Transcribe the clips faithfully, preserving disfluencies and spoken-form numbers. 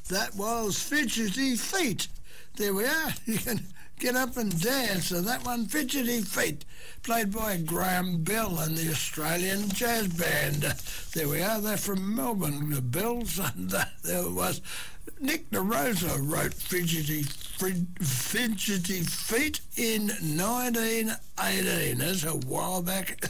That was Fidgety Feet. There we are. You can get up and dance to that one, Fidgety Feet, played by Graham Bell and the Australian Jazz Band. There we are. They're from Melbourne, the Bells, and uh, there was Nick DeRosa wrote Fidgety, Fidgety Feet in nineteen eighteen. That's a while back.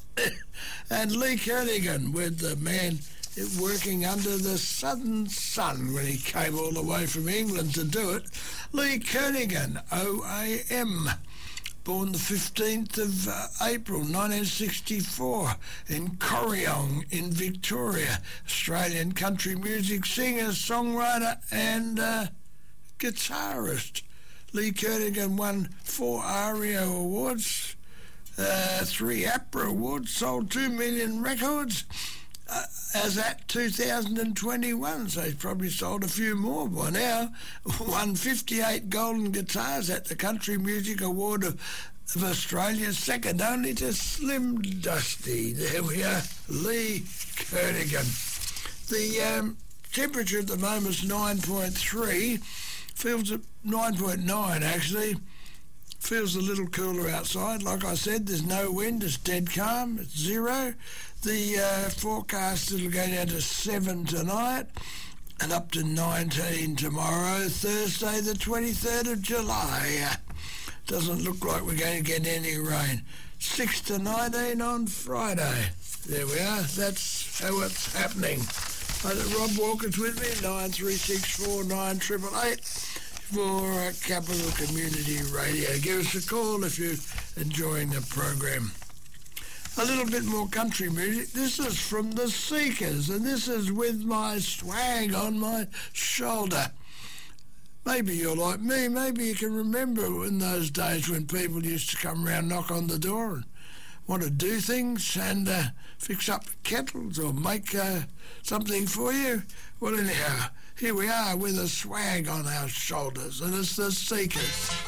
And Lee Kernaghan with the man working under the southern sun when he came all the way from England to do it. Lee Kernaghan, O A M, born the fifteenth of uh, April nineteen sixty-four in Corryong in Victoria. Australian country music singer, songwriter and uh, guitarist. Lee Kernaghan won four ARIA awards, uh, three APRA awards, sold two million records uh, as at two thousand twenty-one, so he's probably sold a few more by now. Won fifty-eight golden guitars at the Country Music Award of, of Australia, second only to Slim Dusty. There we are, Lee Kernaghan. The um, temperature at the moment is nine point three, feels at nine point nine actually. Feels a little cooler outside. Like I said, there's no wind, it's dead calm, it's zero. The uh, forecast will go down to seven tonight and up to nineteen tomorrow, Thursday the twenty-third of July. Doesn't look like we're going to get any rain. six to nineteen on Friday. There we are, that's how it's happening. Uh, Rob Walker's with me, nine three six four nine eight eight eight for uh, Capital Community Radio. Give us a call if you're enjoying the program. A little bit more country music. This is from the Seekers, and this is With My Swag on My Shoulder. Maybe you're like me. Maybe you can remember in those days when people used to come round, knock on the door and want to do things and uh, fix up kettles or make uh, something for you. Well, anyhow, here we are with a swag on our shoulders, and it's the Seekers.